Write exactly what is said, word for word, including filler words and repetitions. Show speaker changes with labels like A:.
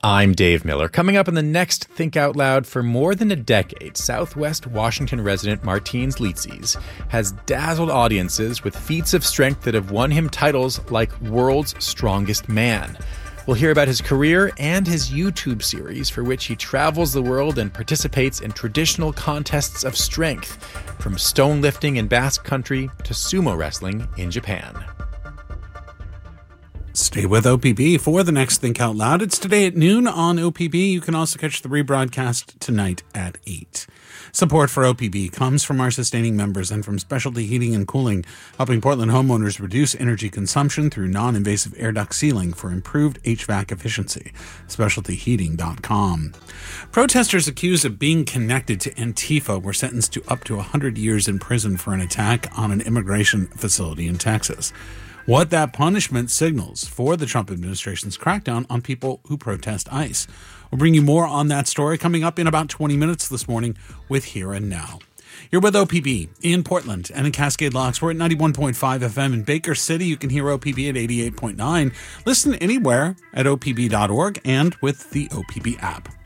A: I'm Dave Miller. Coming up in the next Think Out Loud, for more than a decade, Southwest Washington resident Martins Litzes has dazzled audiences with feats of strength that have won him titles like World's Strongest Man. We'll hear about his career and his YouTube series, for which he travels the world and participates in traditional contests of strength, from stone lifting in Basque Country to sumo wrestling in Japan.
B: Stay with O P B for the next Think Out Loud. It's today at noon on O P B. You can also catch the rebroadcast tonight at eight. Support for O P B comes from our sustaining members and from Specialty Heating and Cooling, helping Portland homeowners reduce energy consumption through non-invasive air duct sealing for improved H V A C efficiency. specialty heating dot com. Protesters accused of being connected to Antifa were sentenced to up to one hundred years in prison for an attack on an immigration facility in Texas. What that punishment signals for the Trump administration's crackdown on people who protest ICE. We'll bring you more on that story coming up in about twenty minutes this morning with Here and Now. You're with O P B in Portland and in Cascade Locks. We're at ninety-one point five F M in Baker City. You can hear O P B at eighty-eight point nine. Listen anywhere at O P B dot org and with the O P B app.